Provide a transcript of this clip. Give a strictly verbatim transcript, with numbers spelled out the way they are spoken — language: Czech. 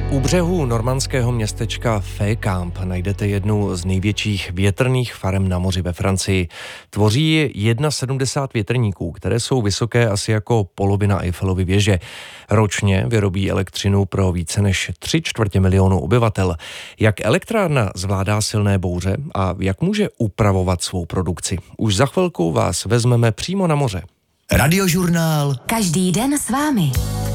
U břehu normandského městečka Fécamp najdete jednu z největších větrných farem na moři ve Francii. Tvoří sedmdesát jedna větrníků, které jsou vysoké asi jako polovina Eiffelovy věže. Ročně vyrobí elektřinu pro více než tři čtvrtě milionu obyvatel. Jak elektrárna zvládá silné bouře a jak může upravovat svou produkci? Už za chvilku vás vezmeme přímo na moře. Radiožurnál. Každý den s vámi.